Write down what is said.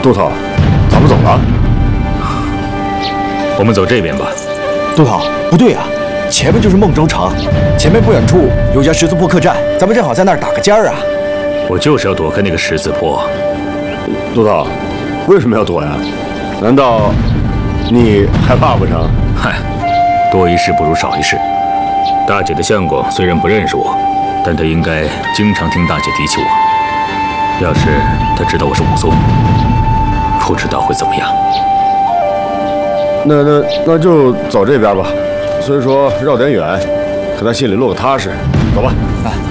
杜头，咱们走了？ 我们走这边吧。 杜头，不对啊，前面就是孟州城，前面不远处有家十字坡客栈，咱们正好在那儿打个尖儿啊。 我就是要躲开那个十字坡。 杜头，为什么要躲呀？难道你害怕不成？ 嗨，多一事不如少一事。大姐的相公虽然不认识我，但他应该经常听大姐提起我。要是他知道我是武松，不知道会怎么样。 那就走这边吧。虽说绕点远，可他心里落个踏实。走吧。 啊。